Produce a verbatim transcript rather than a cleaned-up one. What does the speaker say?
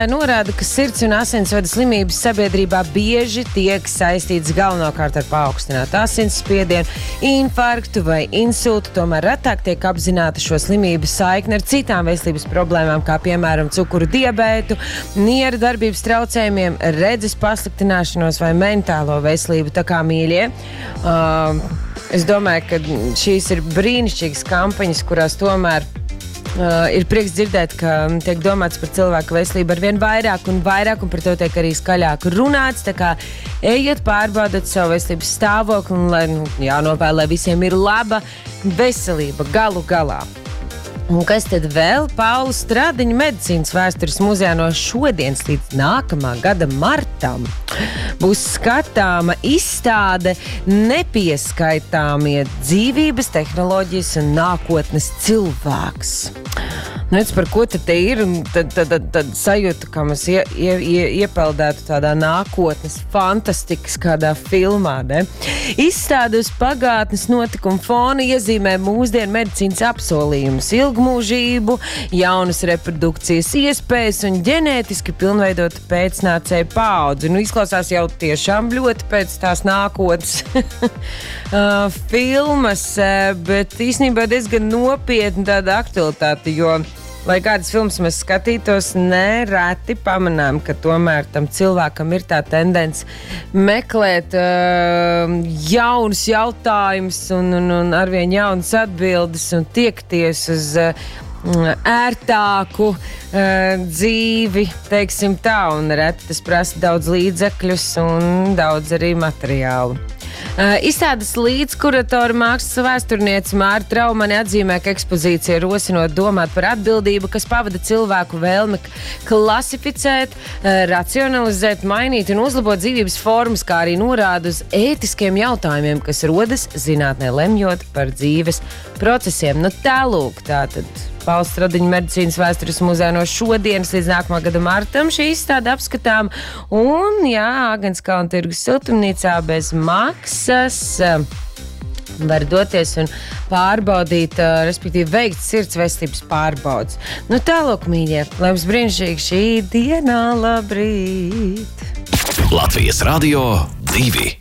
Norāda, ka sirds un asinsvadu slimības sabiedrībā bieži tiek saistītas galvenokārt ar paaugstinātu asinsspiedienu, infarktu vai insultu, tomēr retāk tiek apzināta šo slimību saikne ar citām veselības problēmām, kā piemēram cukuru diabētu, nieru darbības traucējumiem, redzes pasliktināšanos vai mentālo veselību. Tā kā mīļie, uh, es domāju, ka šīs ir brīnišķīgas kampaņas, kurās tomēr Uh, ir prieks dzirdēt, ka tiek domāts par cilvēku veselību ar vien vairāk un vairāk, un par to tiek arī skaļāk runāts. Tā kā ejiet pārbaudot savu veselības stāvokli, un lai, nu, jānovēl, lai visiem ir laba veselība galu galā. Un kas tad vēl? Paula Stradiņa medicīnas vēstures muzejā no šodienas līdz nākamā gada martam būs skatāma izstāde Nepieskaitāmie dzīvības, tehnoloģijas un nākotnes cilvēks. Nu, redz, par ko tad te ir, un tad, tad, tad, tad sajūta, ka mēs ie, ie, ie, iepeldētu tādā nākotnes fantastikas kādā filmā, ne? Izstāde uz pagātnes notikumu fona iezīmē mūsdienu medicīnas apsolījumus, ilgmūžību, jaunas reprodukcijas iespējas un ģenētiski pilnveidotu pēcnācēju paudzi. Nu, izklausās jau tiešām ļoti pēc tās nākotnes uh, filmas, bet īstenībā diezgan nopietni tāda aktualitāte, jo lai kādas filmas mēs skatītos, nereti pamanām, ka tomēr tam cilvēkam ir tā tendence meklēt uh, jaunus jautājumus un, un, un arvien jaunas atbildes un tiekties uz uh, ērtāku uh, dzīvi, teiksim tā, un reti tas prasa daudz līdzekļus un daudz arī materiālu. Uh, izstādes līdzkuratora mākslas vēsturniece Māra Traumane atzīmē, ka ekspozīcija rosinot domāt par atbildību, kas pavada cilvēku vēlmi klasificēt, uh, racionalizēt, mainīt un uzlabot dzīvības formas, kā arī norāda uz ētiskiem jautājumiem, kas rodas zinātnē lemjot par dzīves procesiem. Nu tālūk, tātad Paula Stradiņa medicīnas vēstures muzejā no šodienas līdz nākamā gada martam šī izstāde apskatām. Un, jā, Āgenskalna tirgus siltumnīcā bez maksas var doties un pārbaudīt, respektīvi veikt sirds veselības pārbaudes. Nu tālūk, mīļie, lai jums brīnišķīgi šī dienā, labrīt! Latvijas Radio divi.